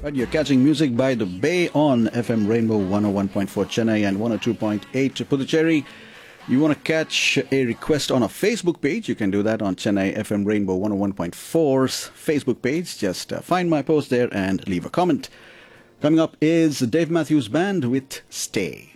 Right, you're catching music by the Bay on FM Rainbow 101.4 Chennai and 102.8 Puducherry. You want to catch a request on a Facebook page? You can do that on Chennai FM Rainbow 101.4's Facebook page. Just find my post there and leave a comment. Coming up is Dave Matthews Band with Stay.